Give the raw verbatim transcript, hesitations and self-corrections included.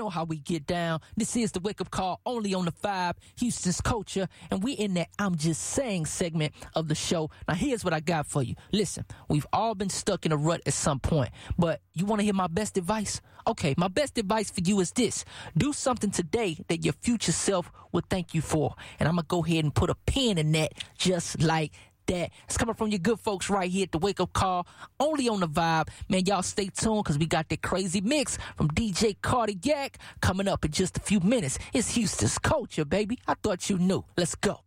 know how we get down. This is the Wake Up Call, only on the Vibe, Houston's Culture, and we in that I'm Just Saying segment of the show. Now, here's what I got for you. Listen, we've all been stuck in a rut at some point, but you want to hear my best advice? Okay, my best advice for you is this. Do something today that your future self will thank you for, and I'm going to go ahead and put a pin in that just like that. It's coming from your good folks right here at the Wake Up Call, only on the Vibe. Man, y'all stay tuned because we got that crazy mix from D J Cardiac coming up in just a few minutes. It's Houston's Culture, baby. I thought you knew. Let's go.